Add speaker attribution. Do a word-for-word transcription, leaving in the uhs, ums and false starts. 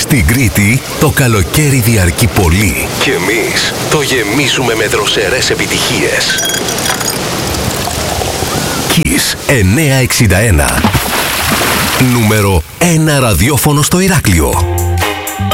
Speaker 1: Στην Κρήτη το καλοκαίρι διαρκεί πολύ και εμείς το γεμίζουμε με δροσερές επιτυχίες. Kiss εννιακόσια εξήντα ένα. Νούμερο ένα ραδιόφωνο στο Ηράκλειο.